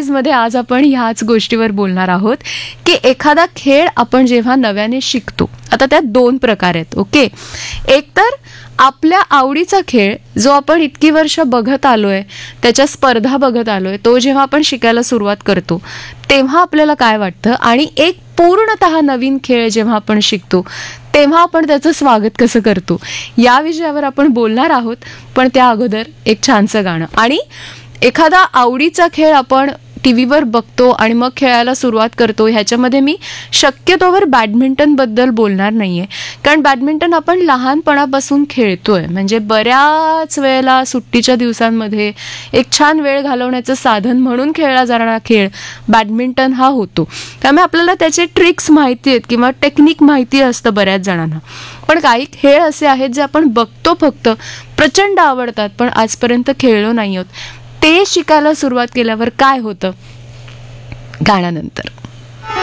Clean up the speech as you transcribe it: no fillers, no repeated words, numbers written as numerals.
सिरीजमध्ये आज आपण ह्याच गोष्टीवर बोलणार आहोत की एखादा खेळ आपण जेव्हा नव्याने शिकतो, आता त्यात 2 प्रकार आहेत. ओके, एक तर आपल्या आवडीचा खेळ जो आपण इतकी वर्ष बघत आलोय, त्याच्या स्पर्धा बघत आलोय, तो जेव्हा आपण शिकायला सुरुवात करतो तेव्हा आपल्याला काय वाटतं, आणि एक पूर्णतः नवीन खेळ जेव्हा आपण शिकतो तेव्हा आपण त्याचं स्वागत कसं करतो, या विषयावर आपण बोलणार आहोत. पण त्या अगोदर एक छानसं गाणं. आणि एखादा आवडीचा खेळ आपण टीव्हीवर बघतो आणि मग खेळायला सुरुवात करतो, ह्याच्यामध्ये मी शक्यतोवर बॅडमिंटनबद्दल बोलणार नाहीये, कारण बॅडमिंटन आपण लहानपणापासून खेळतोय. म्हणजे बऱ्याच वेळेला सुट्टीच्या दिवसांमध्ये एक छान वेळ घालवण्याचं साधन म्हणून खेळला जाणारा खेळ बॅडमिंटन हा होतो. त्यामुळे आपल्याला त्याचे ट्रिक्स माहिती आहेत किंवा टेक्निक माहिती असतं बऱ्याच जणांना. पण काही खेळ असे आहेत जे आपण बघतो, फक्त प्रचंड आवडतात, पण आजपर्यंत खेळलो नाही आहोत. ते शिकायला सुरुवात केल्यावर काय होतं, गाण्यानंतर.